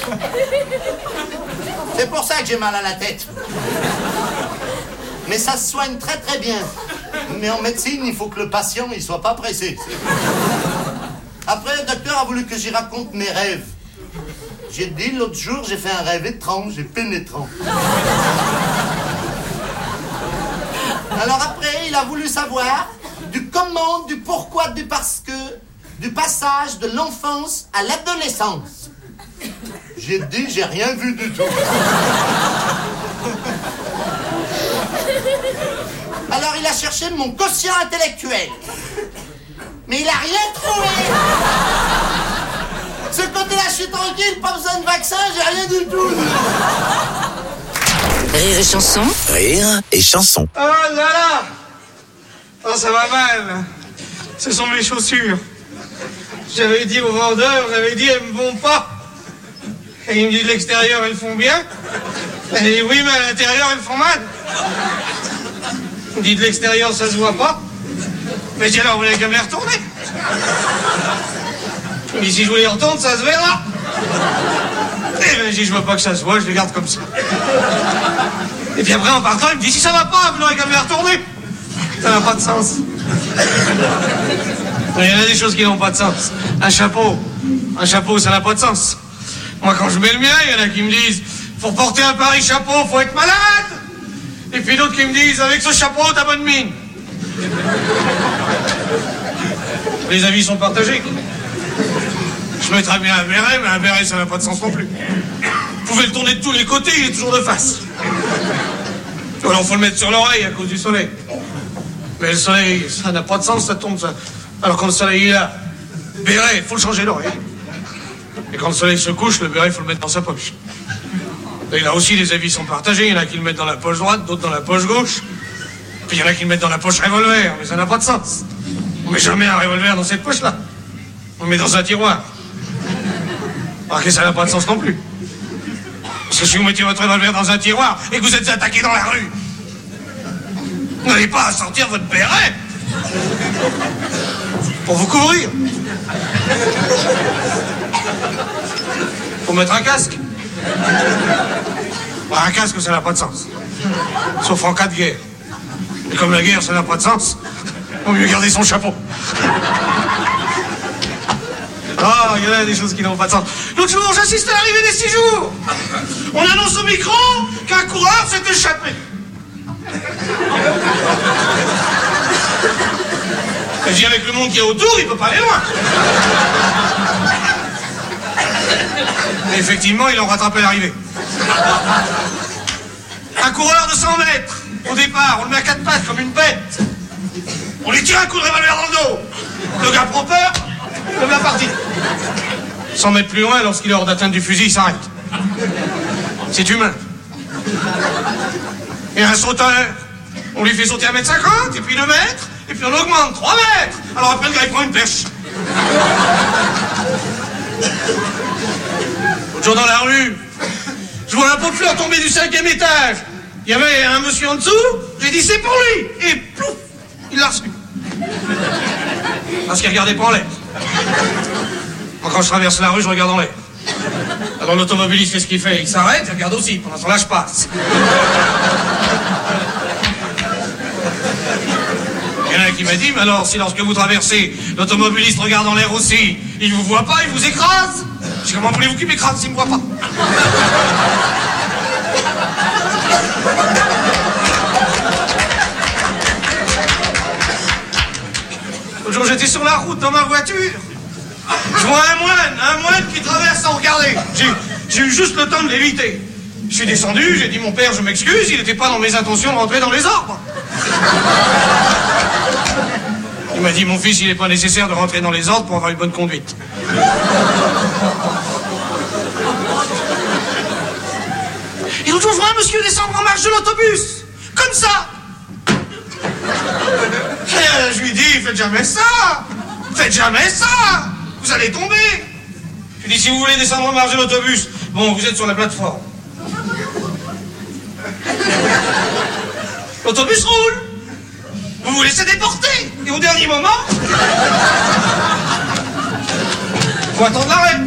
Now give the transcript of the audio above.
C'est pour ça que j'ai mal à la tête. Mais ça se soigne très très bien. Mais en médecine, il faut que le patient il soit pas pressé. Après, le docteur a voulu que j'y raconte mes rêves. J'ai dit l'autre jour, j'ai fait un rêve étrange et pénétrant. Alors après, il a voulu savoir du comment, du pourquoi, du parce que, du passage de l'enfance à l'adolescence. J'ai dit, j'ai rien vu du tout. Alors il a cherché mon quotient intellectuel. Mais il a rien trouvé. Ce côté-là, je suis tranquille, pas besoin de vaccin, j'ai rien du tout. Rire et chanson. Rire et chanson. Oh là là! Oh, ça va mal. Ce sont mes chaussures. J'avais dit au vendeur, elles me vont pas. Et il me dit de l'extérieur, elles font bien. Et il dit oui, mais à l'intérieur, elles font mal. Il me dit de l'extérieur, ça se voit pas. Mais je dis alors, vous n'avez qu'à me les retourner. Il me dit si je vous les retourne, ça se verra. Et ben, je dis je veux pas que ça se voit, je les garde comme ça. Et puis après, en partant, il me dit si ça va pas, vous n'aurez qu'à me les retourner. Ça n'a pas de sens. Il y en a des choses qui n'ont pas de sens. Un chapeau, ça n'a pas de sens. Moi, quand je mets le mien, il y en a qui me disent pour porter un pareil chapeau, faut être malade. Et puis d'autres qui me disent avec ce chapeau, t'as bonne mine. Les avis sont partagés. Je mettrais bien un béret, mais un béret, ça n'a pas de sens non plus. Vous pouvez le tourner de tous les côtés, il est toujours de face. Ou alors, faut le mettre sur l'oreille à cause du soleil. Mais le soleil, ça n'a pas de sens, ça tombe, ça. Alors quand le soleil est là, le béret, faut le changer l'oreille. Et quand le soleil se couche, le béret, faut le mettre dans sa poche. Et là aussi, les avis sont partagés. Il y en a qui le mettent dans la poche droite, d'autres dans la poche gauche. Puis il y en a qui le mettent dans la poche revolver, mais ça n'a pas de sens. On met jamais un revolver dans cette poche-là. On le met dans un tiroir. Alors que ça n'a pas de sens non plus. Parce que si vous mettez votre revolver dans un tiroir et que vous êtes attaqué dans la rue, vous n'allez pas à sortir votre béret pour vous couvrir. Pour mettre un casque. Bah, un casque, ça n'a pas de sens. Sauf en cas de guerre. Et comme la guerre, ça n'a pas de sens, il vaut mieux garder son chapeau. Ah, il y en a des choses qui n'ont pas de sens. L'autre jour, j'assiste à l'arrivée des 6 jours. On annonce au micro qu'un coureur s'est échappé. Et je dis avec le monde qui est autour, il peut pas aller loin. Et effectivement, ils ont rattrapé l'arrivée. Un coureur de 100 mètres. Au départ, on le met à 4 pattes comme une bête. On lui tire un coup de revolver dans le dos. Le gars prend peur, le voilà parti. 100 mètres plus loin, lorsqu'il est hors d'atteinte du fusil, il s'arrête. C'est humain. Et un sauteur, on lui fait sauter 1m50, et puis 2 mètres, et puis on augmente 3 mètres. Alors après, le gars, il prend une perche. L'autre jour dans la rue, je vois un pot de fleurs tomber du 5e étage. Il y avait un monsieur en dessous, j'ai dit c'est pour lui. Et plouf, il l'a reçu. Parce qu'il regardait pas en l'air. Moi, quand je traverse la rue, je regarde en l'air. Alors l'automobiliste fait ce qu'il fait, il s'arrête, il regarde aussi. Pendant ce temps-là, je passe. Il y en a qui m'a dit, mais alors si lorsque vous traversez, l'automobiliste regarde en l'air aussi, il vous voit pas, il vous écrase. Je dis comment voulez-vous qu'il m'écrase s'il me voit pas? L'autre jour, j'étais sur la route dans ma voiture. Je vois un moine qui traverse sans regarder. J'ai eu juste le temps de l'éviter. Je suis descendu, j'ai dit mon père, je m'excuse, il n'était pas dans mes intentions de rentrer dans les arbres. Il m'a dit mon fils, il n'est pas nécessaire de rentrer dans les ordres pour avoir une bonne conduite. Et l'autre jour, je vois un monsieur descendre en marche de l'autobus. Comme ça. Et je lui dis, faites jamais ça. Faites jamais ça. Vous allez tomber. Je lui dis, si vous voulez descendre en marche de l'autobus, bon, vous êtes sur la plateforme. L'autobus roule. Vous vous laissez déporter. Et au dernier moment, faut attendre l'arrêt.